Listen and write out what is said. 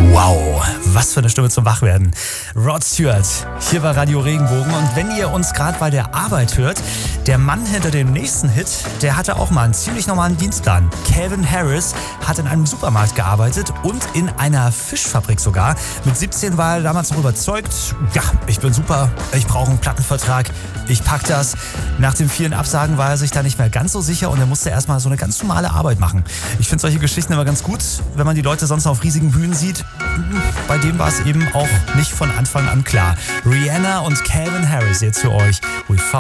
Wow, was für eine Stimme zum Wachwerden. Rod Stewart, hier bei Radio Regenbogen. Und wenn ihr uns gerade bei der Arbeit hört, der Mann hinter dem nächsten Hit, der hatte auch mal einen ziemlich normalen Dienstplan. Calvin Harris hat in einem Supermarkt gearbeitet und in einer Fischfabrik sogar. Mit 17 war er damals noch überzeugt, ja, ich bin super, ich brauche einen Plattenvertrag, ich pack das. Nach den vielen Absagen war er sich da nicht mehr ganz so sicher und er musste erstmal so eine ganz normale Arbeit machen. Ich finde solche Geschichten immer ganz gut, wenn man die Leute sonst auf riesigen Bühnen sieht. Bei dem war es eben auch nicht von Anfang an klar. Rihanna und Calvin Harris jetzt für euch. We found